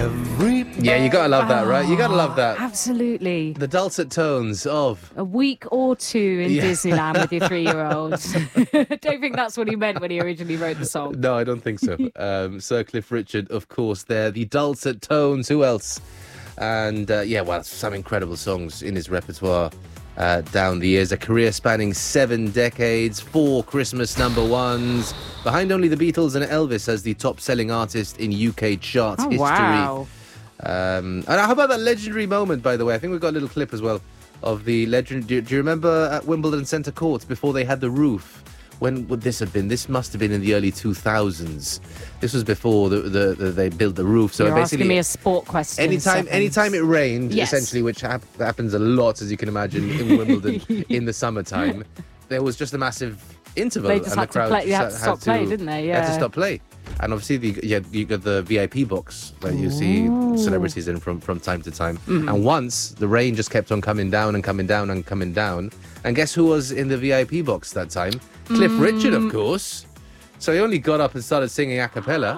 Yeah, you gotta love that, right? You gotta love that. Absolutely. The dulcet tones of... A week or two in Disneyland with your 3-year-olds. Don't think that's what he meant when he originally wrote the song. No, I don't think so. Sir Cliff Richard, of course, there. The dulcet tones. Who else? And, some incredible songs in his repertoire down the years. A career spanning 7 decades, 4 Christmas number ones, behind only the Beatles and Elvis as the top-selling artist in UK chart history. Wow. And how about that legendary moment, by the way? I think we've got a little clip as well of the legend. Do you remember at Wimbledon Centre Court before they had the roof? When would this have been? This must have been in the early 2000s. This was before they built the roof. So You're basically, asking me a sport question. Anytime it rained, Yes. essentially, which happens a lot, as you can imagine, in Wimbledon in the summertime, there was just a massive interval. They just and had the to crowd play. They had to stop playing, didn't they? They had to Yeah. stop play. And obviously, you got the VIP box where you see celebrities in from time to time. Mm-hmm. And once the rain just kept on coming down and coming down and coming down. And guess who was in the VIP box that time? Cliff Richard, of course. So he only got up and started singing a cappella.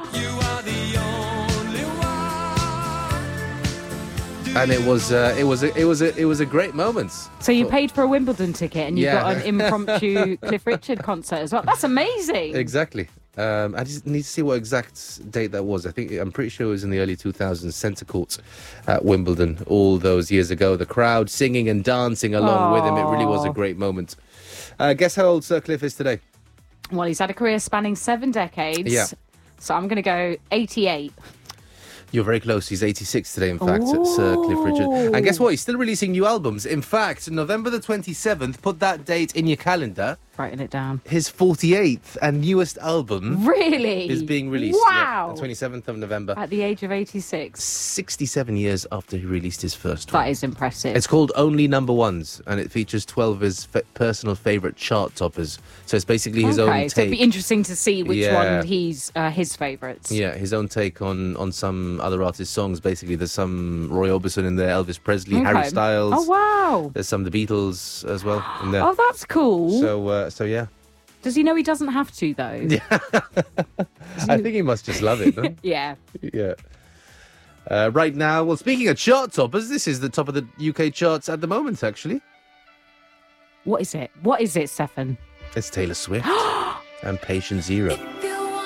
And it was a great moment. So you paid for a Wimbledon ticket and you Yeah. got an impromptu Cliff Richard concert as well. That's amazing. Exactly. I just need to see what exact date that was. I'm pretty sure it was in the early 2000s, Centre Court at Wimbledon all those years ago. The crowd singing and dancing along with him. It really was a great moment. Guess how old Sir Cliff is today? Well, he's had a career spanning 7 decades. Yeah. So I'm going to go 88. You're very close. He's 86 today, in fact, Sir Cliff Richard. And guess what? He's still releasing new albums. In fact, November the 27th, put that date in your calendar. Writing it down. His 48th and newest album Really? is being released. Wow. The 27th of November. At the age of 86. 67 years after he released his first one. That is impressive. It's called Only Number Ones, and it features 12 of his personal favourite chart toppers. So it's basically his own take. So it'd be interesting to see which Yeah. one he's his favourites. Yeah, his own take on some other artists' songs. Basically, there's some Roy Orbison in there, Elvis Presley, Harry Styles. Oh, wow. There's some of the Beatles as well in there. Oh, that's cool. So yeah. Does he know he doesn't have to, though? I think he must just love it, no? Yeah. Yeah. Right now, well, speaking of chart toppers, this is the top of the UK charts at the moment, actually. What is it? What is it, Stefan? It's Taylor Swift and Patient Zero.